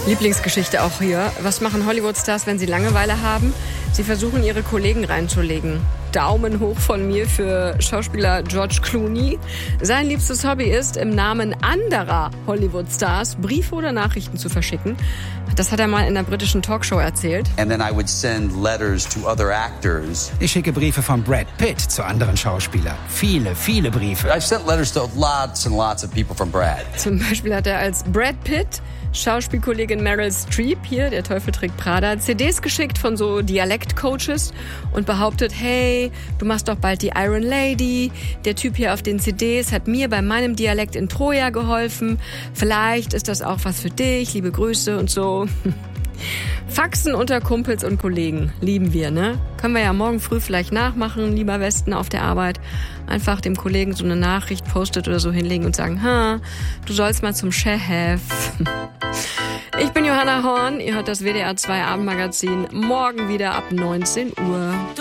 Lieblingsgeschichte auch hier. Was machen Hollywood-Stars, wenn sie Langeweile haben? Sie versuchen, ihre Kollegen reinzulegen. Daumen hoch von mir für Schauspieler George Clooney. Sein liebstes Hobby ist, im Namen anderer Hollywood-Stars Briefe oder Nachrichten zu verschicken. Das hat er mal in einer britischen Talkshow erzählt. And then I would send letters to other actors. Ich schicke Briefe von Brad Pitt zu anderen Schauspielern. Viele, viele Briefe. I've sent letters to lots and lots of people from Brad. Zum Beispiel hat er als Brad Pitt Schauspielkollegin Meryl Streep, hier, der Teufel trägt Prada, CDs geschickt von so Dialektcoaches und behauptet, hey, du machst doch bald die Iron Lady. Der Typ hier auf den CDs hat mir bei meinem Dialekt in Troja geholfen. Vielleicht ist das auch was für dich. Liebe Grüße und so. Faxen unter Kumpels und Kollegen. Lieben wir, ne? Können wir ja morgen früh vielleicht nachmachen, lieber Westen, auf der Arbeit. Einfach dem Kollegen so eine Nachricht, Post-it oder so hinlegen und sagen, du sollst mal zum Chef. Ich bin Johanna Horn, ihr hört das WDR 2 Abendmagazin morgen wieder ab 19 Uhr.